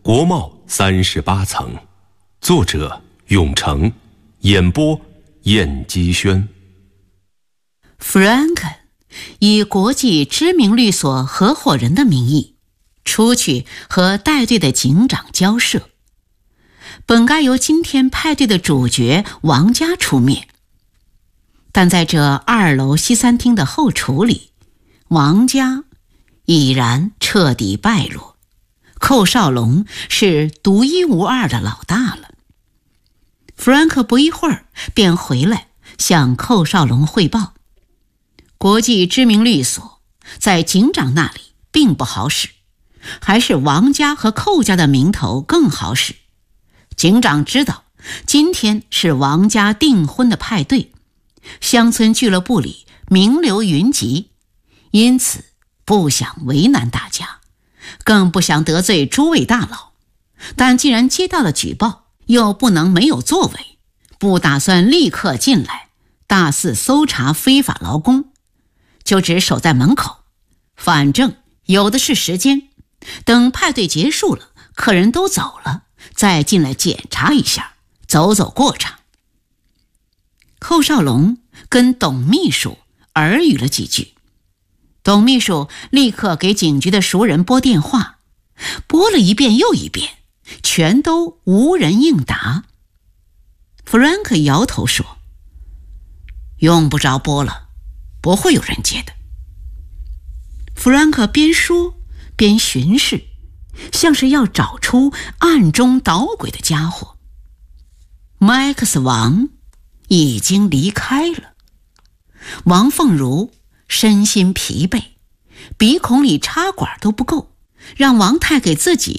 国贸38层，作者永成，演播燕姬轩。 弗兰肯以国际知名律所合伙人的名义出去和带队的警长交涉，本该由今天派对的主角王家出面，但在这2楼西餐厅的后厨里，王家已然彻底败落，寇少龙是独一无二的老大了。弗兰克不一会儿便回来向寇少龙汇报，国际知名律所在警长那里并不好使，还是王家和寇家的名头更好使。警长知道今天是王家订婚的派对，乡村俱乐部里名流云集，因此不想为难大家，更不想得罪诸位大佬，但既然接到了举报，又不能没有作为，不打算立刻进来大肆搜查非法劳工，就只守在门口，反正有的是时间，等派对结束了，客人都走了，再进来检查一下，走走过场。寇少龙跟董秘书耳语了几句，董秘书立刻给警局的熟人拨电话，拨了一遍又一遍，全都无人应答。弗兰克摇头说，用不着拨了，不会有人接的。弗兰克边说边巡视，像是要找出暗中捣鬼的家伙。麦克斯王已经离开了，王凤如身心疲惫，鼻孔里插管都不够，让王太给自己